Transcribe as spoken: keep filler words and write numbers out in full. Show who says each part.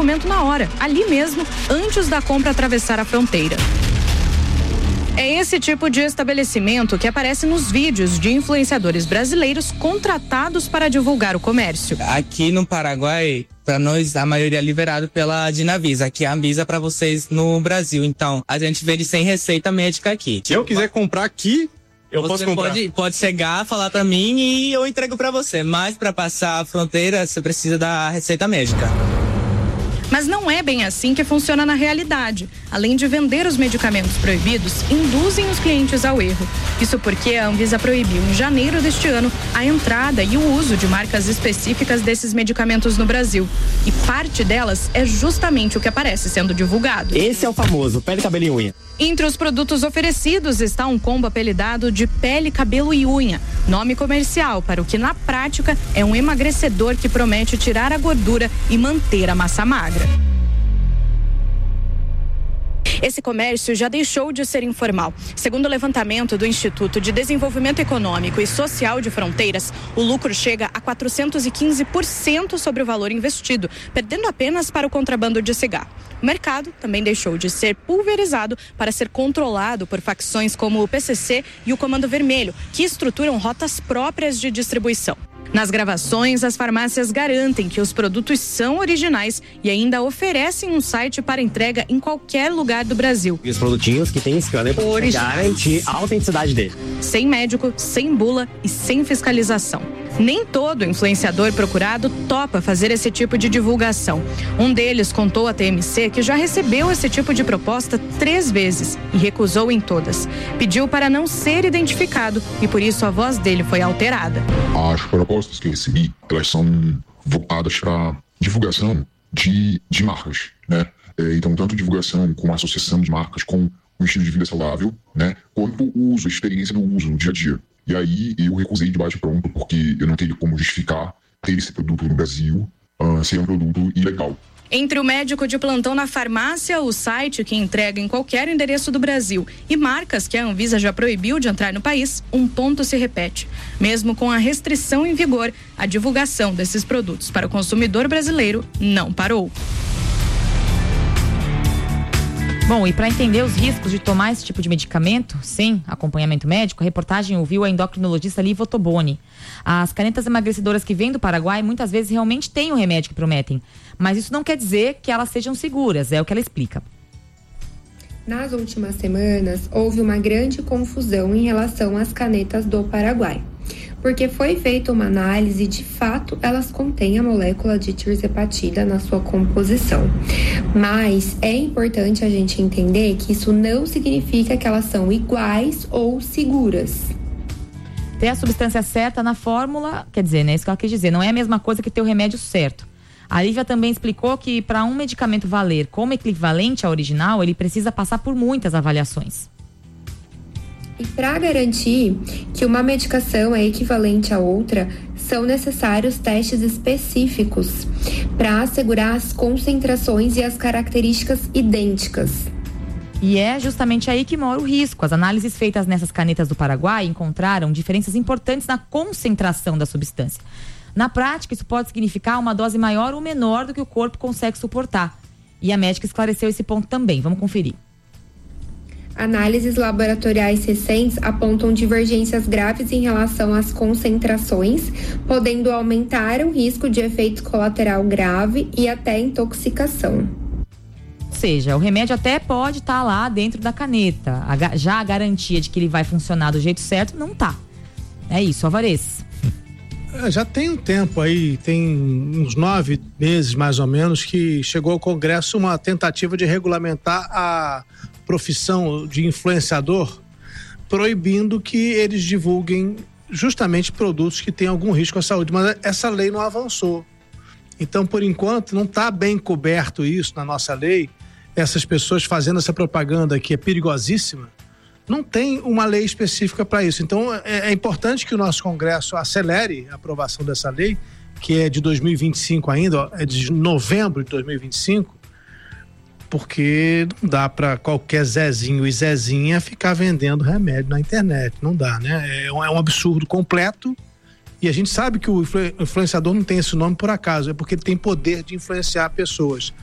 Speaker 1: documento na hora, ali mesmo, antes da compra atravessar a fronteira. É esse tipo de estabelecimento que aparece nos vídeos de influenciadores brasileiros contratados para divulgar o comércio.
Speaker 2: Aqui no Paraguai, para nós, a maioria é liberado pela Dinavisa. Aqui é a Anvisa para vocês no Brasil. Então, a gente vende sem receita médica aqui.
Speaker 3: Se eu quiser comprar aqui, eu
Speaker 2: você
Speaker 3: posso comprar.
Speaker 2: Pode, pode chegar, falar para mim e eu entrego para você. Mas para passar a fronteira, você precisa da receita médica.
Speaker 1: Mas não é bem assim que funciona na realidade. Além de vender os medicamentos proibidos, induzem os clientes ao erro. Isso porque a Anvisa proibiu em janeiro deste ano a entrada e o uso de marcas específicas desses medicamentos no Brasil. E parte delas é justamente o que aparece sendo divulgado.
Speaker 4: Esse é o famoso pele, cabelo e unha.
Speaker 1: Entre os produtos oferecidos está um combo apelidado de pele, cabelo e unha. Nome comercial para o que na prática é um emagrecedor que promete tirar a gordura e manter a massa magra. Esse comércio já deixou de ser informal. Segundo o levantamento do Instituto de Desenvolvimento Econômico e Social de Fronteiras, o lucro chega a quatrocentos e quinze por cento sobre o valor investido, perdendo apenas para o contrabando de cigarro. O mercado também deixou de ser pulverizado para ser controlado por facções como o P C C e o Comando Vermelho, que estruturam rotas próprias de distribuição. Nas gravações, as farmácias garantem que os produtos são originais e ainda oferecem um site para entrega em qualquer lugar do Brasil.
Speaker 4: E os produtinhos que tem scanner para garantir a autenticidade dele.
Speaker 1: Sem médico, sem bula e sem fiscalização. Nem todo influenciador procurado topa fazer esse tipo de divulgação. Um deles contou à T M C que já recebeu esse tipo de proposta três vezes e recusou em todas. Pediu para não ser identificado e por isso a voz dele foi alterada.
Speaker 5: As propostas que eu recebi, elas são voltadas para divulgação de, de marcas, né? É, então, tanto divulgação com a associação de marcas com um estilo de vida saudável, né? Quanto o uso, a experiência do uso no dia a dia. E aí eu recusei de bate pronto porque eu não teria como justificar ter esse produto no Brasil uh, ser um produto ilegal.
Speaker 1: Entre o médico de plantão na farmácia, o site que entrega em qualquer endereço do Brasil e marcas que a Anvisa já proibiu de entrar no país, um ponto se repete. Mesmo com a restrição em vigor, a divulgação desses produtos para o consumidor brasileiro não parou.
Speaker 6: Bom, e para entender os riscos de tomar esse tipo de medicamento sem acompanhamento médico, a reportagem ouviu a endocrinologista Liva Ottoboni. As canetas emagrecedoras que vêm do Paraguai muitas vezes realmente têm o remédio que prometem, mas isso não quer dizer que elas sejam seguras, é o que ela explica.
Speaker 7: Nas últimas semanas, houve uma grande confusão em relação às canetas do Paraguai, porque foi feita uma análise e, de fato, elas contêm a molécula de tirzepatida na sua composição. Mas é importante a gente entender que isso não significa que elas são iguais ou seguras.
Speaker 6: Ter a substância certa na fórmula, quer dizer, né? Isso que ela quis dizer, não é a mesma coisa que ter o remédio certo. A Lívia também explicou que para um medicamento valer como equivalente ao original, ele precisa passar por muitas avaliações.
Speaker 7: E para garantir que uma medicação é equivalente a outra, são necessários testes específicos para assegurar as concentrações e as características idênticas.
Speaker 6: E é justamente aí que mora o risco. As análises feitas nessas canetas do Paraguai encontraram diferenças importantes na concentração da substância. Na prática, isso pode significar uma dose maior ou menor do que o corpo consegue suportar. E a médica esclareceu esse ponto também. Vamos conferir.
Speaker 7: Análises laboratoriais recentes apontam divergências graves em relação às concentrações, podendo aumentar o risco de efeito colateral grave e até intoxicação.
Speaker 6: Ou seja, o remédio até pode estar lá dentro da caneta, já a garantia de que ele vai funcionar do jeito certo não tá. É isso, Alvarez.
Speaker 8: É, já tem um tempo aí, tem uns nove meses mais ou menos, que chegou ao Congresso uma tentativa de regulamentar a profissão de influenciador, proibindo que eles divulguem justamente produtos que têm algum risco à saúde, mas essa lei não avançou. Então, por enquanto, não está bem coberto isso na nossa lei, essas pessoas fazendo essa propaganda que é perigosíssima, não tem uma lei específica para isso. Então, é, é importante que o nosso Congresso acelere a aprovação dessa lei, que é de dois mil e vinte e cinco ainda, ó, é de novembro de dois mil e vinte e cinco, porque não dá para qualquer Zezinho e Zezinha ficar vendendo remédio na internet, não dá, né? É um, é um absurdo completo, e a gente sabe que o influenciador não tem esse nome por acaso, é porque ele tem poder de influenciar pessoas.